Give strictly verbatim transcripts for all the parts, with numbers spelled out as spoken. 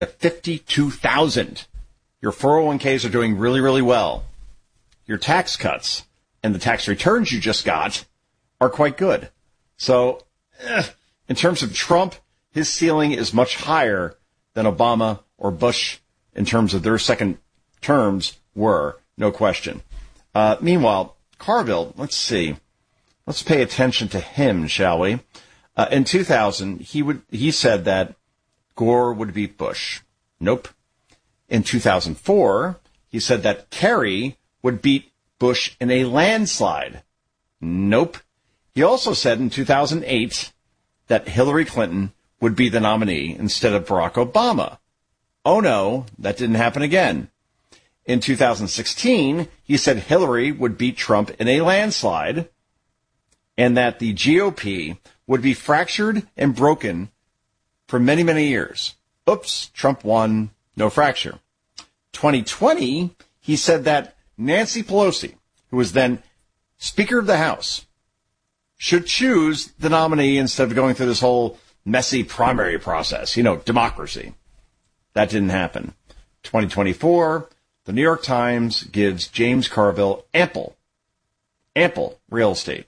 fifty-two thousand. Your four oh one k's are doing really, really well. Your tax cuts and the tax returns you just got are quite good. So, eh, in terms of Trump, his ceiling is much higher than Obama or Bush in terms of their second terms were, no question. Uh, meanwhile, Carville, let's see. Let's pay attention to him, shall we? Uh, in two thousand, he would he said that Gore would beat Bush. Nope. In two thousand four, he said that Kerry would beat Bush in a landslide. Nope. He also said in two thousand eight that Hillary Clinton would be the nominee instead of Barack Obama. Oh no, that didn't happen again. In two thousand sixteen, he said Hillary would beat Trump in a landslide and that the G O P would be fractured and broken for many, many years. Oops, Trump won, no fracture. twenty twenty, he said that Nancy Pelosi, who was then Speaker of the House, should choose the nominee instead of going through this whole messy primary process, you know, democracy. That didn't happen. twenty twenty-four, the New York Times gives James Carville ample, ample real estate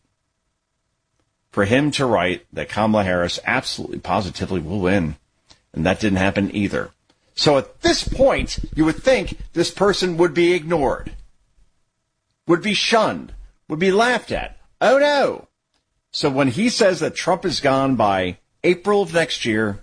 for him to write that Kamala Harris absolutely positively will win. And that didn't happen either. So at this point, you would think this person would be ignored, would be shunned, would be laughed at. Oh no. So when he says that Trump is gone by April of next year,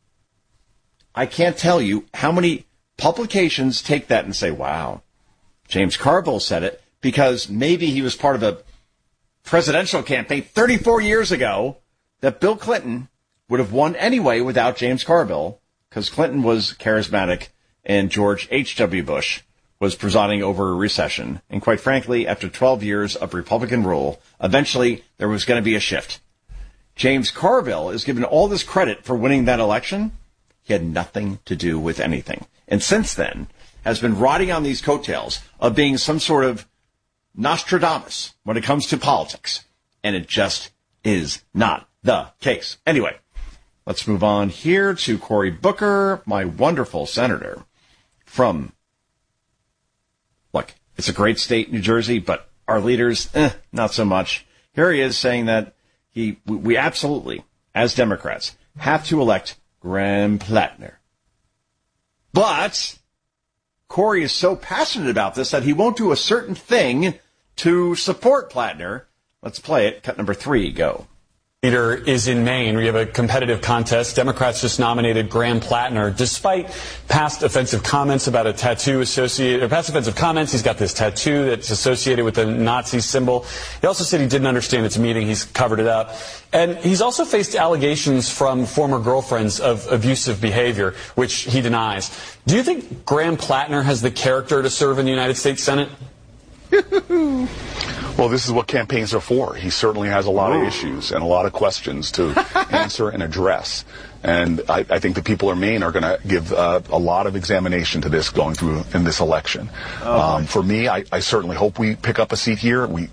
I can't tell you how many publications take that and say, wow, James Carville said it, because maybe he was part of a presidential campaign thirty-four years ago that Bill Clinton would have won anyway without James Carville, because Clinton was charismatic and George H W. Bush was presiding over a recession. And quite frankly, after twelve years of Republican rule, eventually there was going to be a shift. James Carville is given all this credit for winning that election. He had nothing to do with anything. And since then has been riding on these coattails of being some sort of Nostradamus when it comes to politics. And it just is not the case. Anyway, let's move on here to Cory Booker, my wonderful senator from, look, it's a great state, New Jersey, but our leaders, eh, not so much. Here he is saying that he, we absolutely, as Democrats, have to elect Graham Plattner. But Cory is so passionate about this that he won't do a certain thing to support Plattner. Let's play it. Cut number three, go. Leader is in Maine. We have a competitive contest. Democrats just nominated Graham Plattner, despite past offensive comments about a tattoo associated, or past offensive comments. He's got this tattoo that's associated with a Nazi symbol. He also said he didn't understand its meaning. He's covered it up. And he's also faced allegations from former girlfriends of abusive behavior, which he denies. Do you think Graham Plattner has the character to serve in the United States Senate? Well, this is what campaigns are for. He certainly has a lot of issues and a lot of questions to answer and address. And I, I think the people of Maine are going to give uh, a lot of examination to this going through in this election. Oh, um, for me, I, I certainly hope we pick up a seat here. We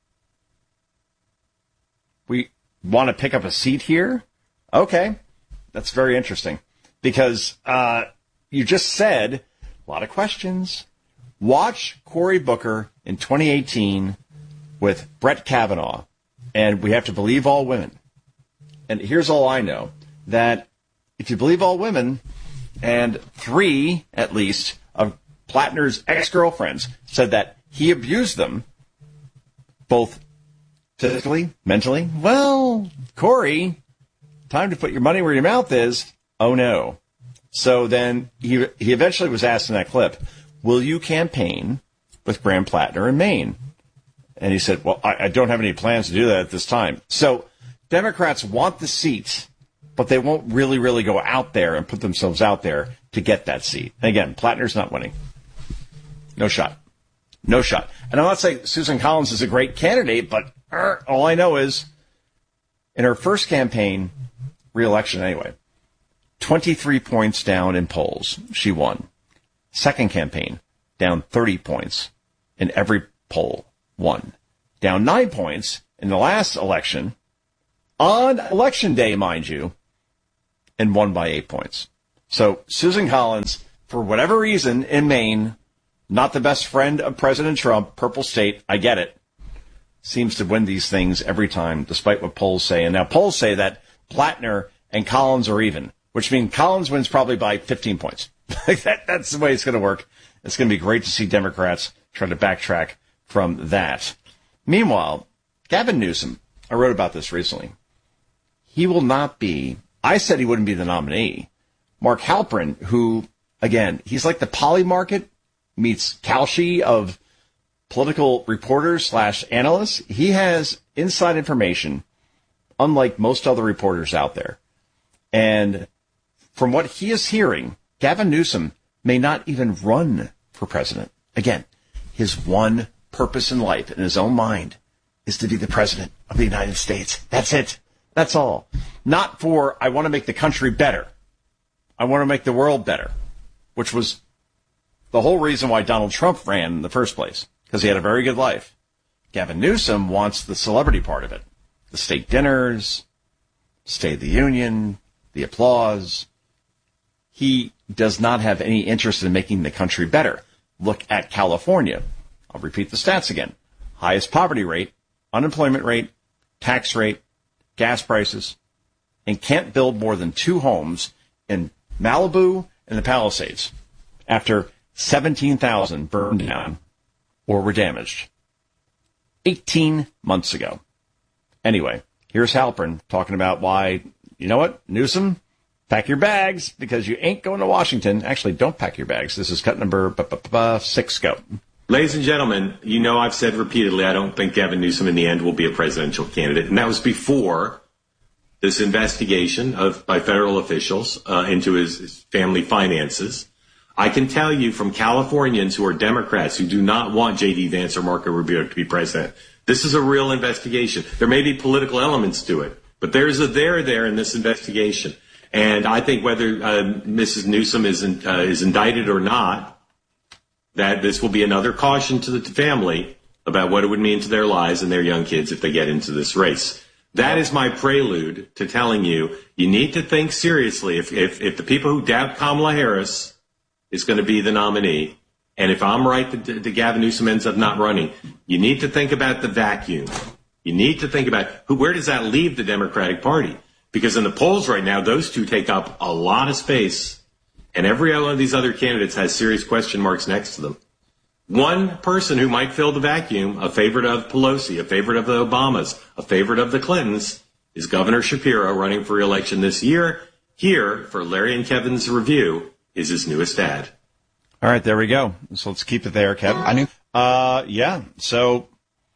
we want to pick up a seat here? Okay. That's very interesting. Because uh, you just said a lot of questions. Watch Cory Booker in twenty eighteen with Brett Kavanaugh, and we have to believe all women. And here's all I know, that if you believe all women, and three, at least, of Plattner's ex-girlfriends said that he abused them, both physically, mentally, well, Cory, time to put your money where your mouth is. Oh, no. So then he he eventually was asked in that clip, will you campaign with Graham Plattner in Maine? And he said, well, I, I don't have any plans to do that at this time. So Democrats want the seat, but they won't really, really go out there and put themselves out there to get that seat. And again, Plattner's not winning. No shot. No shot. And I'm not saying Susan Collins is a great candidate, but uh, all I know is in her first campaign, re-election anyway, twenty-three points down in polls, she won. Second campaign, down thirty points in every poll, won. Down nine points in the last election, on election day, mind you, and won by eight points. So Susan Collins, for whatever reason, in Maine, not the best friend of President Trump, purple state, I get it, seems to win these things every time, despite what polls say. And now polls say that Plattner and Collins are even, which means Collins wins probably by fifteen points. that, that's the way it's going to work. It's going to be great to see Democrats try to backtrack from that. Meanwhile, Gavin Newsom, I wrote about this recently. He will not be, I said he wouldn't be the nominee. Mark Halperin, who, again, he's like the Poly Market meets Kalshi of political reporters slash analysts. He has inside information, unlike most other reporters out there. And from what he is hearing, Gavin Newsom may not even run for president. Again, his one purpose in life, in his own mind, is to be the president of the United States. That's it. That's all. Not for, I want to make the country better. I want to make the world better, which was the whole reason why Donald Trump ran in the first place, because he had a very good life. Gavin Newsom wants the celebrity part of it. The state dinners, State of the Union, the applause. He does not have any interest in making the country better. Look at California. I'll repeat the stats again. Highest poverty rate, unemployment rate, tax rate, gas prices, and can't build more than two homes in Malibu and the Palisades after seventeen thousand burned down or were damaged eighteen months ago. Anyway, here's Halperin talking about why, you know what, Newsom, pack your bags because you ain't going to Washington. Actually, don't pack your bags. This is cut number six. Go. Ladies and gentlemen, you know I've said repeatedly I don't think Gavin Newsom in the end will be a presidential candidate. And that was before this investigation of by federal officials uh, into his, his family finances. I can tell you from Californians who are Democrats who do not want J D. Vance or Marco Rubio to be president, this is a real investigation. There may be political elements to it, but there's a there there in this investigation. And I think whether uh, Missus Newsom is, in, uh, is indicted or not, that this will be another caution to the family about what it would mean to their lives and their young kids if they get into this race. That is my prelude to telling you, you need to think seriously. If, if, if the people who doubt Kamala Harris is going to be the nominee, and if I'm right that, that Gavin Newsom ends up not running, you need to think about the vacuum. You need to think about who, where does that leave the Democratic Party? Because in the polls right now, those two take up a lot of space. And every one of these other candidates has serious question marks next to them. One person who might fill the vacuum, a favorite of Pelosi, a favorite of the Obamas, a favorite of the Clintons, is Governor Shapiro, running for re-election this year. Here, for Larry and Kevin's review, is his newest ad. All right, there we go. So let's keep it there, Kevin. I knew. Uh, yeah, so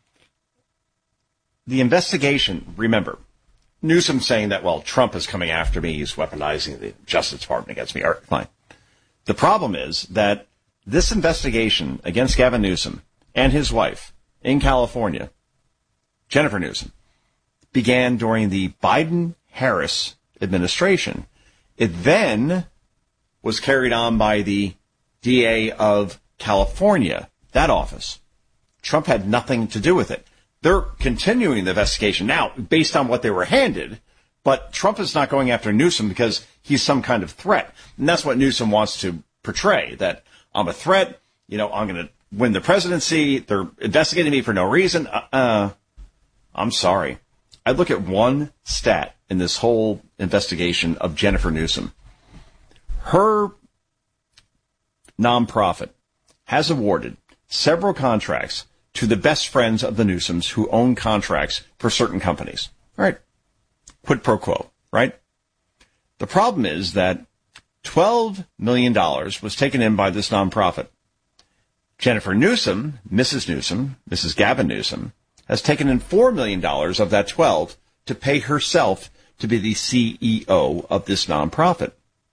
the investigation, remember, Newsom saying that, well, Trump is coming after me. He's weaponizing the Justice Department against me. All right, fine. The problem is that this investigation against Gavin Newsom and his wife in California, Jennifer Newsom, began during the Biden-Harris administration. It then was carried on by the D A of California, that office. Trump had nothing to do with it. They're continuing the investigation now based on what they were handed, but Trump is not going after Newsom because he's some kind of threat. And that's what Newsom wants to portray, that I'm a threat, you know, I'm going to win the presidency, they're investigating me for no reason. Uh, I'm sorry. I look at one stat in this whole investigation of Jennifer Newsom. Her nonprofit has awarded several contracts to the best friends of the Newsoms who own contracts for certain companies. All right. Quid pro quo, right? The problem is that twelve million dollars was taken in by this nonprofit. Jennifer Newsom, Missus Newsom, Missus Gavin Newsom, has taken in four million dollars of that twelve to pay herself to be the C E O of this nonprofit.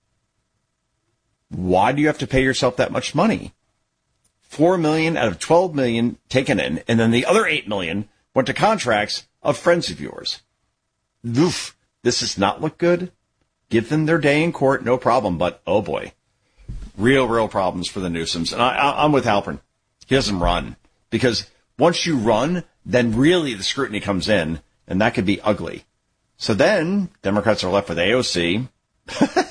Why do you have to pay yourself that much money? Four million out of twelve million taken in, and then the other eight million went to contracts of friends of yours. Oof, this does not look good. Give them their day in court, no problem, but oh boy. Real, real problems for the Newsoms. And I, I, I'm with Halperin. He doesn't run. Because once you run, then really the scrutiny comes in, and that could be ugly. So then, Democrats are left with A O C.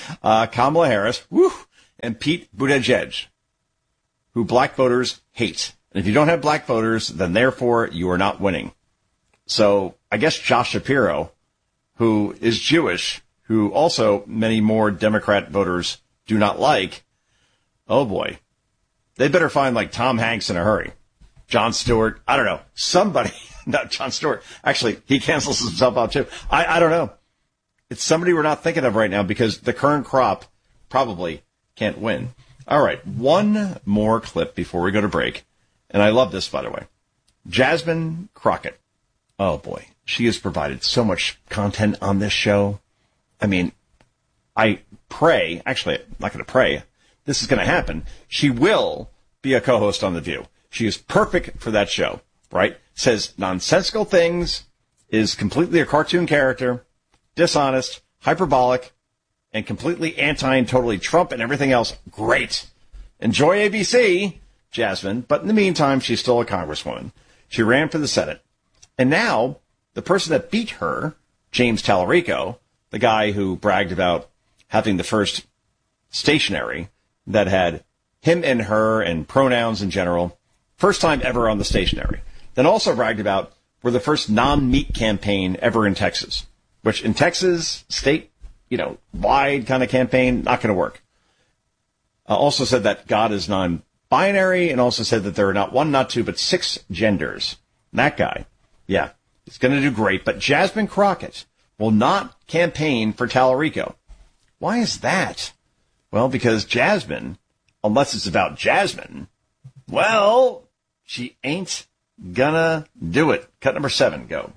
uh, Kamala Harris, woo, and Pete Buttigieg, who black voters hate. And if you don't have black voters, then therefore you are not winning. So I guess Josh Shapiro, who is Jewish, who also many more Democrat voters do not like, oh boy, they better find like Tom Hanks in a hurry. Jon Stewart, I don't know, somebody, not Jon Stewart. Actually, he cancels himself out too. I, I don't know. It's somebody we're not thinking of right now because the current crop probably can't win. All right, one more clip before we go to break. And I love this, by the way. Jasmine Crockett. Oh, boy. She has provided so much content on this show. I mean, I pray, actually, I'm not going to pray. This is going to happen. She will be a co-host on The View. She is perfect for that show, right? Says nonsensical things, is completely a cartoon character, dishonest, hyperbolic, and completely anti and totally Trump and everything else. Great. Enjoy A B C, Jasmine. But in the meantime, she's still a congresswoman. She ran for the Senate. And now, the person that beat her, James Tallarico, the guy who bragged about having the first stationery that had him and her and pronouns in general, first time ever on the stationery. Then also bragged about we're the first non-meat campaign ever in Texas, which in Texas, state, you know, wide kind of campaign, not going to work. Uh, also said that God is non-binary and also said that there are not one, not two, but six genders. And that guy, yeah, he's going to do great. But Jasmine Crockett will not campaign for Tallarico. Why is that? Well, because Jasmine, unless it's about Jasmine, well, she ain't gonna do it. Cut number seven, go.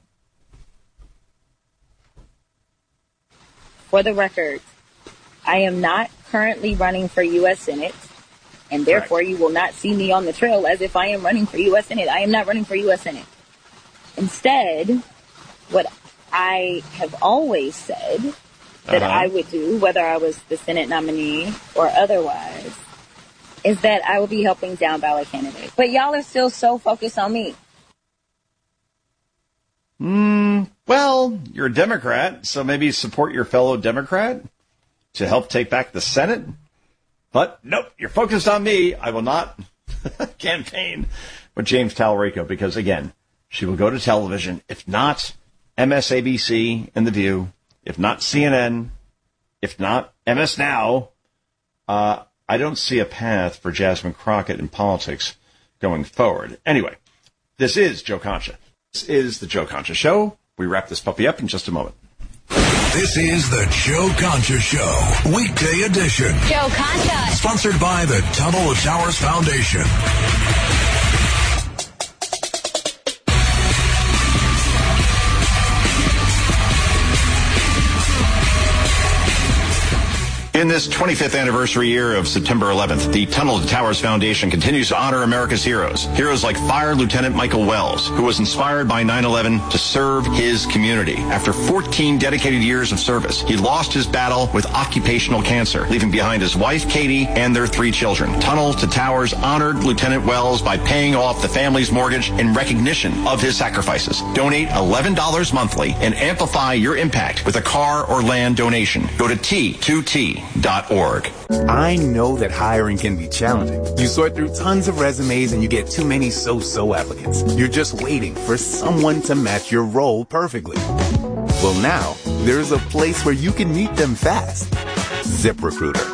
For the record, I am not currently running for U S Senate, and therefore Correct. You will not see me on the trail as if I am running for U S Senate. I am not running for U S Senate. Instead, what I have always said that uh-huh. I would do, whether I was the Senate nominee or otherwise, is that I will be helping down ballot candidates. But y'all are still so focused on me. Mm, well, you're a Democrat, so maybe support your fellow Democrat to help take back the Senate. But nope, you're focused on me. I will not campaign with James Tallarico because, again, she will go to television. If not M S A B C and The View, if not C N N, if not M S Now, uh, I don't see a path for Jasmine Crockett in politics going forward. Anyway, this is Joe Concha. This is the Joe Concha Show. We wrap this puppy up in just a moment. This is the Joe Concha Show, weekday edition. Joe Concha. Sponsored by the Tunnel to Towers Foundation. In this twenty-fifth anniversary year of September eleventh, the Tunnel to Towers Foundation continues to honor America's heroes. Heroes like Fire Lieutenant Michael Wells, who was inspired by nine eleven to serve his community. After fourteen dedicated years of service, he lost his battle with occupational cancer, leaving behind his wife, Katie, and their three children. Tunnel to Towers honored Lieutenant Wells by paying off the family's mortgage in recognition of his sacrifices. Donate eleven dollars monthly and amplify your impact with a car or land donation. Go to T two T dot org. I know that hiring can be challenging. You sort through tons of resumes and you get too many so-so applicants. You're just waiting for someone to match your role perfectly. Well, now there's a place where you can meet them fast. ZipRecruiter.